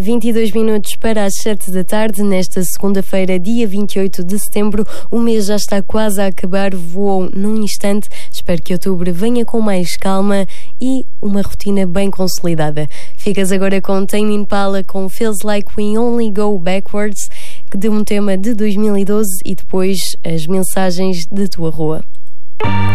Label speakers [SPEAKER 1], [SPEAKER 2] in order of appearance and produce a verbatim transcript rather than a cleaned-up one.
[SPEAKER 1] vinte e dois minutos para as sete da tarde, nesta segunda-feira, dia vinte e oito de setembro. O mês já está quase a acabar, voou num instante. Espero que outubro venha com mais calma e uma rotina bem consolidada. Ficas agora com Tame Impala com Feels Like We Only Go Backwards, de um tema de dois mil e doze, e depois as mensagens de tua rua.